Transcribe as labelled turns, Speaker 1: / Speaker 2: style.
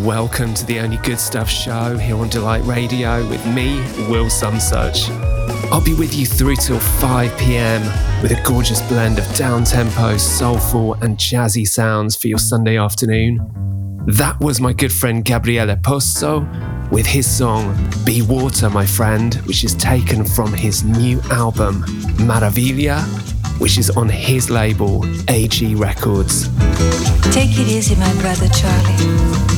Speaker 1: welcome to the Only Good Stuff show here on Delight Radio with me, Will Sunsuch. I'll be with you through till 5 p.m. with a gorgeous blend of down-tempo, soulful and jazzy sounds for your Sunday afternoon. That was my good friend Gabriele Posto with his song Be Water, My Friend, which is taken from his new album Maravilla, which is on his label AG Records.
Speaker 2: Take it easy, my brother Charlie.